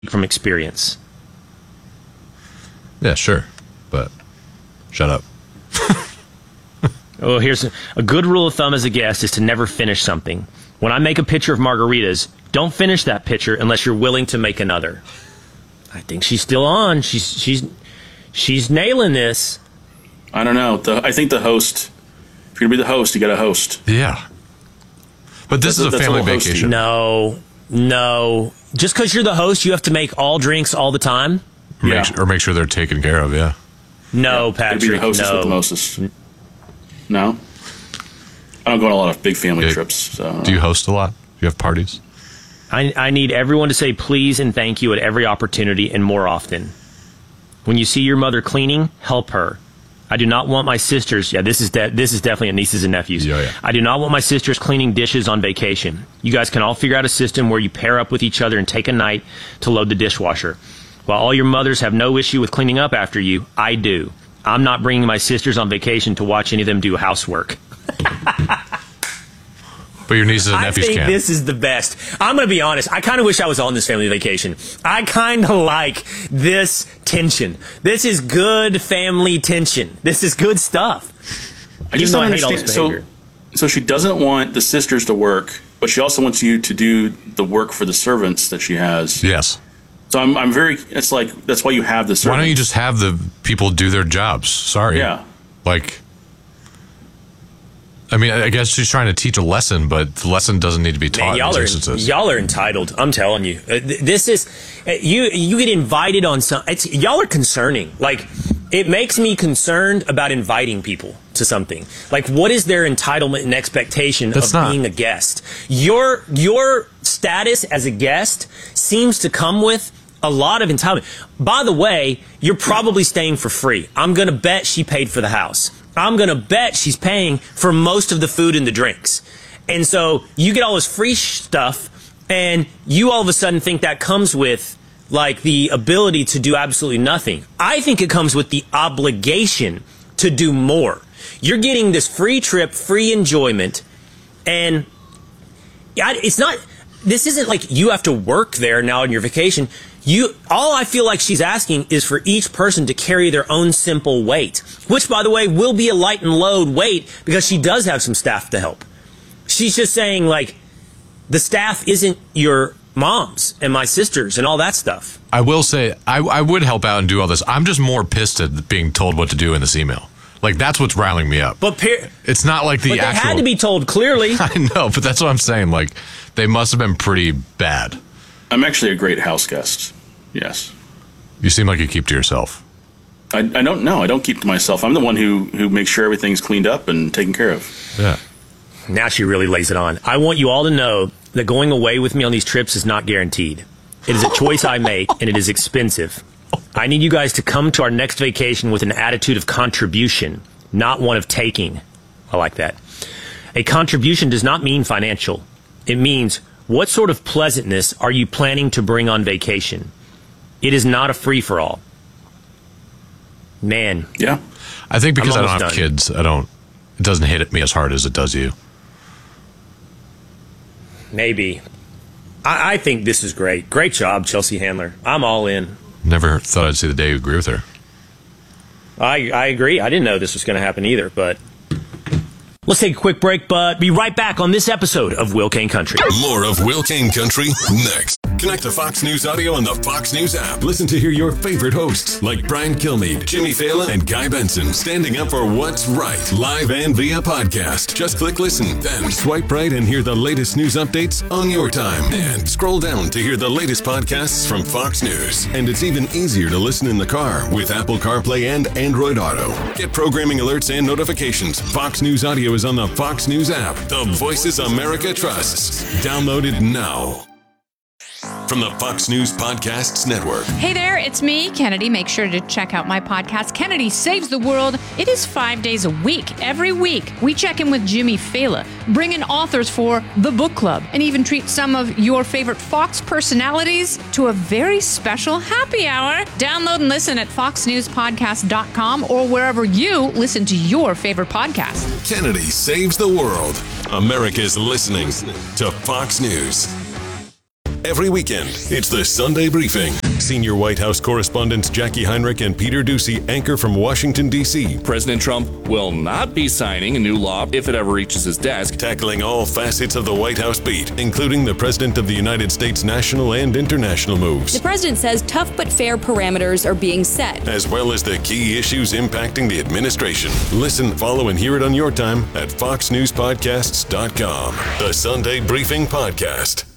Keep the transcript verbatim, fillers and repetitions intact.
from experience. Yeah, sure. But shut up. Oh, here's a, a good rule of thumb as a guest is to never finish something. When I make a pitcher of margaritas, don't finish that pitcher unless you're willing to make another. I think she's still on. She's she's she's nailing this. I don't know. The, I think the host, if you're going to be the host, you got to host. Yeah. But this That's- is a that's family a little hosty. vacation. No, no. Just because you're the host, you have to make all drinks all the time? Make Yeah. su- or make sure they're taken care of, yeah. No, You'd Patrick, be the hostess no. with the mostest. No? I don't go on a lot of big family Yeah. trips. So. Do you host a lot? Do you have parties? I, I need everyone to say please and thank you at every opportunity and more often. When you see your mother cleaning, help her. I do not want my sisters. Yeah, this is de- this is definitely a nieces and nephews. Yeah, yeah. I do not want my sisters cleaning dishes on vacation. You guys can all figure out a system where you pair up with each other and take a night to load the dishwasher. While all your mothers have no issue with cleaning up after you, I do. I'm not bringing my sisters on vacation to watch any of them do housework. But your nieces and I nephews think can. this is the best. I'm going to be honest. I kind of wish I was on this family vacation. I kind of like this tension. This is good family tension. This is good stuff. I just Even don't though I hate all understand. this So, behavior. so she doesn't want the sisters to work, but she also wants you to do the work for the servants that she has. Yes. So I'm, I'm very. It's like that's why you have the servants. Why don't you just have the people do their jobs? Sorry. Yeah. Like, I mean, I guess she's trying to teach a lesson, but the lesson doesn't need to be taught Man, in y'all these are instances. y'all are entitled. I'm telling you, Uh, th- this is uh, you. You get invited on some. It's, y'all are concerning. Like, it makes me concerned about inviting people to something. Like, what is their entitlement and expectation That's of not- being a guest? Your your status as a guest seems to come with a lot of entitlement. By the way, you're probably staying for free. I'm gonna bet she paid for the house. I'm going to bet she's paying for most of the food and the drinks. And so you get all this free sh- stuff, and you all of a sudden think that comes with, like, the ability to do absolutely nothing. I think it comes with the obligation to do more. You're getting this free trip, free enjoyment, and I- it's not, this isn't like you have to work there now on your vacation. You, all I feel like she's asking is for each person to carry their own simple weight, which, by the way, will be a light and load weight because she does have some staff to help. She's just saying, like, the staff isn't your moms and my sisters and all that stuff. I will say, I, I would help out and do all this. I'm just more pissed at being told what to do in this email. Like, that's what's riling me up. But, par- It's not like the but they actual... had to be told clearly. I know, but that's what I'm saying. Like, they must have been pretty bad. I'm actually a great house guest. Yes. You seem like you keep to yourself. I, I don't know. I don't keep to myself. I'm the one who, who makes sure everything's cleaned up and taken care of. Yeah. Now she really lays it on. I want you all to know that going away with me on these trips is not guaranteed. It is a choice I make, and it is expensive. I need you guys to come to our next vacation with an attitude of contribution, not one of taking. I like that. A contribution does not mean financial. It means, what sort of pleasantness are you planning to bring on vacation? It is not a free-for-all. Man. Yeah. I think because I'm I don't have almost done. kids, I don't... It doesn't hit me as hard as it does you. Maybe. I, I think this is great. Great job, Chelsea Handler. I'm all in. Never thought I'd see the day you agree with her. I, I agree. I didn't know this was going to happen either, but let's take a quick break, but be right back on this episode of Will Kane Country. More of Will Kane Country next. Connect to Fox News Audio on the Fox News app. Listen to hear your favorite hosts like Brian Kilmeade, Jimmy Fallon, and Guy Benson standing up for what's right, live and via podcast. Just click listen, then swipe right and hear the latest news updates on your time. And scroll down to hear the latest podcasts from Fox News. And it's even easier to listen in the car with Apple CarPlay and Android Auto. Get programming alerts and notifications. Fox News Audio is on the Fox News app. The voices America trusts. Download it now. From the Fox News Podcasts Network. Hey there, it's me, Kennedy. Make sure to check out my podcast, Kennedy Saves the World. It is five days a week. Every week, we check in with Jimmy Fallon, bring in authors for the book club, and even treat some of your favorite Fox personalities to a very special happy hour. Download and listen at fox news podcast dot com or wherever you listen to your favorite podcast. Kennedy Saves the World. America's listening to Fox News. every weekend. It's the Sunday Briefing. Senior White House correspondents Jackie Heinrich and Peter Ducey anchor from Washington, D C President Trump will not be signing a new law if it ever reaches his desk. Tackling all facets of the White House beat, including the President of the United States national and international moves. The president says tough but fair parameters are being set, as well as the key issues impacting the administration. Listen, follow, and hear it on your time at fox news podcasts dot com. The Sunday Briefing Podcast.